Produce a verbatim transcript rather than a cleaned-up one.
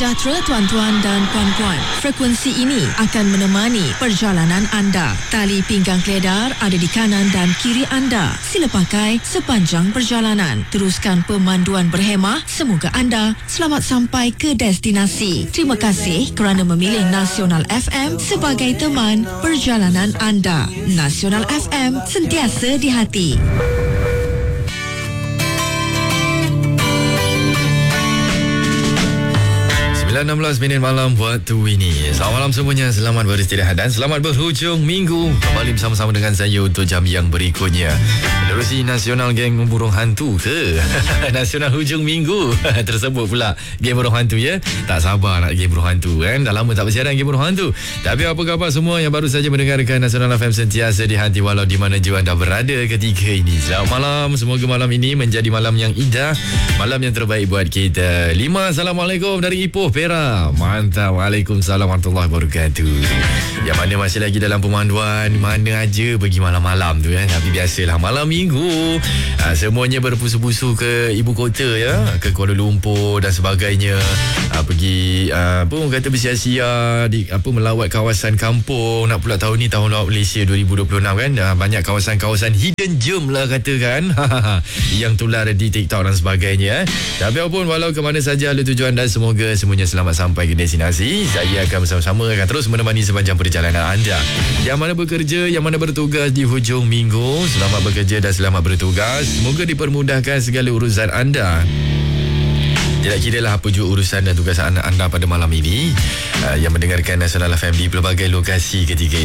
sejahtera tuan-tuan dan puan-puan. Frekuensi ini akan menemani perjalanan anda. Tali pinggang keledar ada di kanan dan kiri anda. Sila pakai sepanjang perjalanan. Teruskan pemanduan berhemah. Semoga anda selamat sampai ke destinasi. Terima kasih kerana memilih Nasional F M sebagai teman perjalanan anda. Nasional F M, sentiasa di hati. enam belas minit malam waktu ini. Selamat malam semuanya, selamat beristirahat dan selamat berhujung minggu. Kembali bersama-sama dengan saya untuk jam yang berikutnya. Menerusi Nasional Geng Burung Hantu ke? Nasional hujung minggu. Tersebut pula Geng Burung Hantu ya. Tak sabar nak Geng Burung Hantu kan. Dah lama tak bersiaran Geng Burung Hantu. Tapi apa khabar semua yang baru saja mendengarkan Nasional F M, sentiasa di hati walau di mana jua anda berada ketika ini. Selamat malam. Semoga malam ini menjadi malam yang indah, malam yang terbaik buat kita. Lima, Assalamualaikum dari Ipoh, Perak. Mantap. Waalaikumsalam warahmatullahi wabarakatuh. Yang mana masih lagi dalam pemanduan, mana aja pergi malam-malam tu ya. Tapi biasalah malam minggu, ha, semuanya berpusu-pusu ke ibu kota ya, ke Kuala Lumpur dan sebagainya. Ha, pergi ha, apa orang kata bersia-sia di apa melawat kawasan kampung. Nak pula tahun ni tahun lawat Malaysia dua ribu dua puluh enam kan. Ha, banyak kawasan-kawasan hidden gem lah katakan. Yang tular di TikTok dan sebagainya. Tapi apapun, walau ke mana saja lalu tujuan anda, semoga semuanya selamat sampai ke destinasi. Saya akan bersama-sama akan terus menemani sepanjang perjalanan anda. Yang mana bekerja, yang mana bertugas di hujung minggu, selamat bekerja dan selamat bertugas. Semoga dipermudahkan segala urusan anda. Tidak kira lah apa juga urusan dan tugas anda, anda pada malam ini, uh, yang mendengarkan Nasional F M di pelbagai lokasi ketika ini.